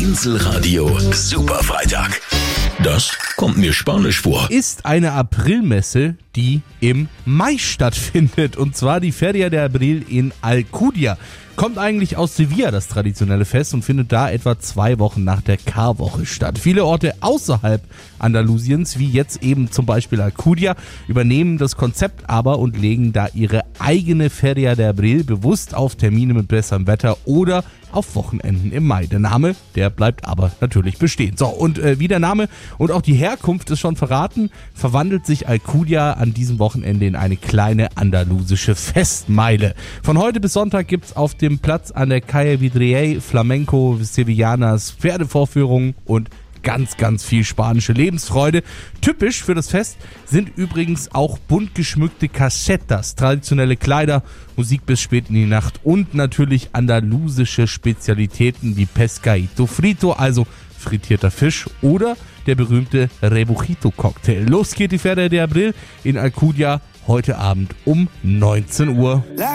Inselradio Superfreitag. Das kommt mir spanisch vor. Ist eine Aprilmesse, die im Mai stattfindet. Und zwar die Feria de Abril in Alcudia. Kommt eigentlich aus Sevilla, das traditionelle Fest, und findet da etwa 2 Wochen nach der Karwoche statt. Viele Orte außerhalb Andalusiens, wie jetzt eben zum Beispiel Alcudia, übernehmen das Konzept aber und legen da ihre eigene Feria de Abril bewusst auf Termine mit besserem Wetter oder auf Wochenenden im Mai. Der Name, der bleibt aber natürlich bestehen. So, und wie der Name und auch die Herkunft es schon verraten, verwandelt sich Alcudia an diesem Wochenende in eine kleine andalusische Festmeile. Von heute bis Sonntag gibt's auf dem Platz an der Calle Vidrier Flamenco Sevillanas Pferdevorführungen und ganz, ganz viel spanische Lebensfreude. Typisch für das Fest sind übrigens auch bunt geschmückte Casetas, traditionelle Kleider, Musik bis spät in die Nacht und natürlich andalusische Spezialitäten wie Pescadito Frito, also frittierter Fisch, oder der berühmte Rebujito-Cocktail. Los geht die Feria de Abril in Alcudia heute Abend um 19 Uhr.